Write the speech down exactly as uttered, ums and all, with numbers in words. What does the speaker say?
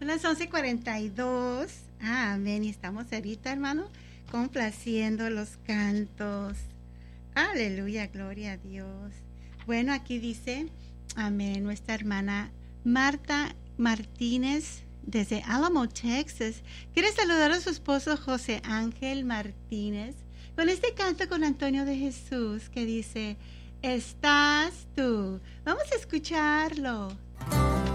Son las once cuarenta y dos. Amén. Y estamos ahorita, hermano, complaciendo los cantos. Aleluya, gloria a Dios. Bueno, aquí dice, amén, nuestra hermana Marta Martínez desde Alamo, Texas. Quiere saludar a su esposo José Ángel Martínez con este canto con Antonio de Jesús que dice, estás tú. Vamos a escucharlo.